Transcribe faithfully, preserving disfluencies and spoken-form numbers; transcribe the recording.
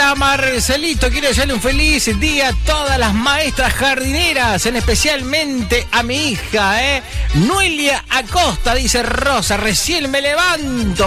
Hola Marcelito, quiero desearle un feliz día a todas las maestras jardineras, en especialmente a mi hija, ¿eh? Noelia Acosta, dice Rosa, recién me levanto.